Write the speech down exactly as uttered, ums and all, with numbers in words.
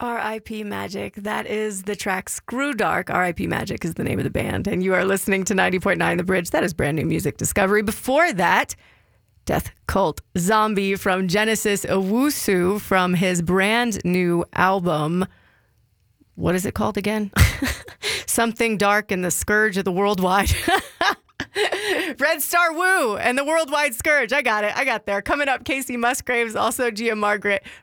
R I P Magic. That is the track Screw Dark. R I P Magic is the name of the band. And you are listening to ninety point nine The Bridge. That is brand new music discovery. Before that, Death Cult Zombie from Genesis Owusu from his brand new album. What is it called again? Something Dark and the Scourge of the Worldwide. Red Star Woo and the Worldwide Scourge. I got it. I got there. Coming up, Casey Musgraves, also Gia Margaret